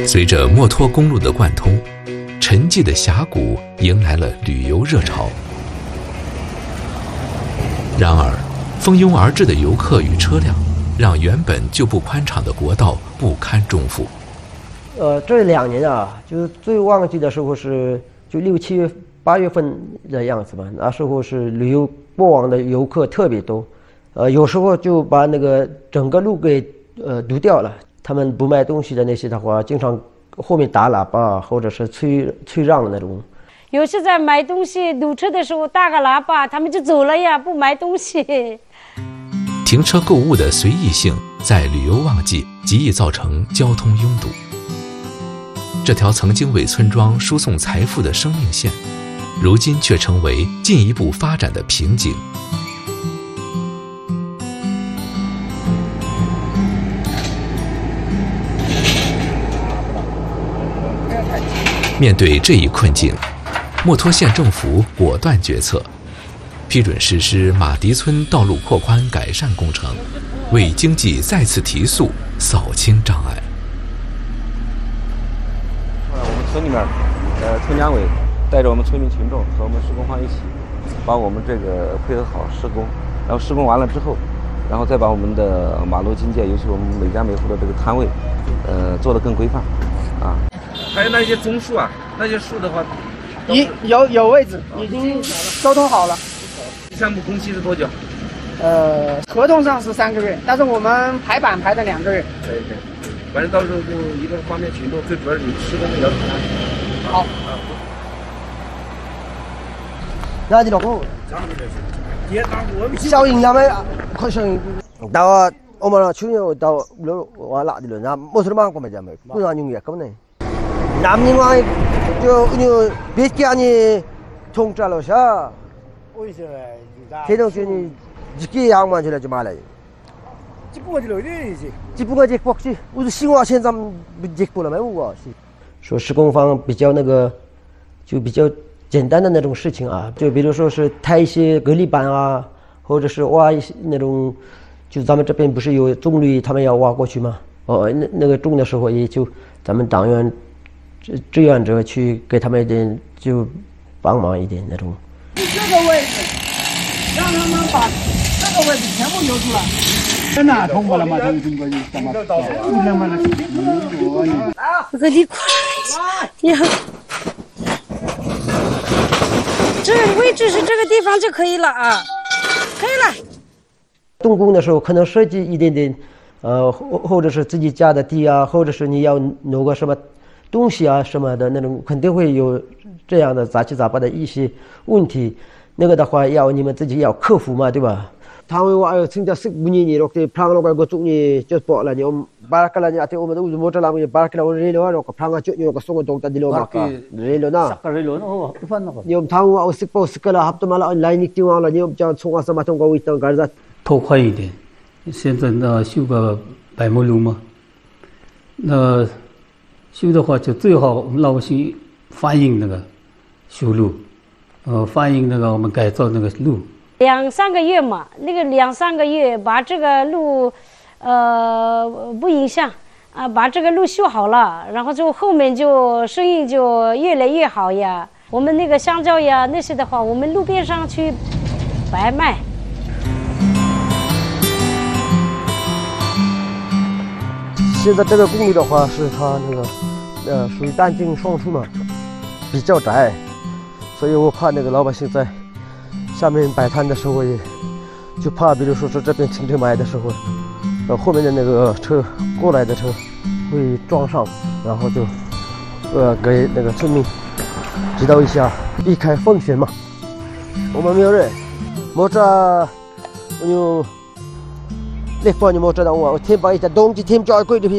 随着墨脱公路的贯通，沉寂的峡谷迎来了旅游热潮。然而，蜂拥而至的游客与车辆，让原本就不宽敞的国道不堪重负。 这2年啊，就是最旺季的时候是就6、7月、8月份的样子嘛，那时候是旅游过往的游客特别多，有时候就把那个整个路给堵掉了。他们不卖东西的那些的话，经常后面打喇叭或者是催让的那种。 有时在买东西堵车的时候打个喇叭，他们就走了呀，不买东西。 停车购物的随意性，在旅游旺季极易造成交通拥堵。这条曾经为村庄输送财富的生命线，如今却成为进一步发展的瓶颈。面对这一困境，墨脱县政府果断决策，批准实施马迪村道路扩宽改善工程，为经济再次提速扫清障碍。 我们村里面，村两委带着我们村民群众和我们施工方一起，把我们这个配合好施工，然后施工完了之后，然后再把我们的马路经界，尤其我们每家每户的这个摊位，做得更规范，啊。还有那些棕树啊，那些树的话， 有位置，已经沟通好了。 项目工期是多久？ 合同上是3个月，但是我们排版排的2个月。 可以，反正到时候就一个方便群众，最主要是你施工的要求。 好。 那就落效应有咩？佢上到我们村有到我拉的人啊，冇什么过没得没，不然用也咁呢。남님과 저 우리 몇개 아니 통짜로 샤. 대동전이 짓기 양만 줄여지 말아요. 찌뿌가 줄여야지. 찌뿌가 찌뻑지. 우리 신화现在찌뿌라没我。说施工方比较那个，就比较简单的那种事情啊，就比如说是抬一些隔离板啊，或者是挖一些那种，就咱们这边不是有种绿，他们要挖过去吗？那个种的时候也就咱们党员。志愿者去给他们一点就帮忙一点那种。 这个位置，让他们把这个位置全部留出来。真的通过了吗？这个你怎么？ 我和你过来呀！这位置是这个地方就可以了啊，可以了。 动工的时候可能涉及一点点，或者是自己家的地啊，或者是你要弄个什么。东西啊什么的那种肯定会有这样的杂七杂八的一些问题，那个的话要你们自己要克服嘛，对吧？당외와 진짜 쓱문이 이렇게 프랑로 갈고 쪽니 저 뻗라니 바라클라니 아테 오면 우주 모자라고 바라클라 오레로 놓고 프랑아 쪽니 거 송은 동다 딜로 막까 레로나 사카레로는 뚜판나 거 님 당외와 쓱보 쓱깔라 합도말라 라인 익티와라 님 저 총아서 마통 가고 있던 가자 拖快一点，现在那修个百亩路嘛，那修的话就最好我们老百姓反映那个修路，反映那个我们改造那个路。 2、3个月嘛，那个2、3个月把这个路，不影响啊，把这个路修好了，然后就后面就生意就越来越好呀。我们那个香蕉呀那些的话，我们路边上去白卖。 现在这个公路的话，是它那个属于单进双出嘛，比较窄，所以我怕那个老百姓在下面摆摊的时候也就怕，比如说是这边停车买的时候，后面的那个车过来的车会撞上，然后就给那个村民指导一下，避开风险嘛。我们没有人，莫着有。렉번이 못 찾아온 거, 팀 바이다 동지 팀 저 거기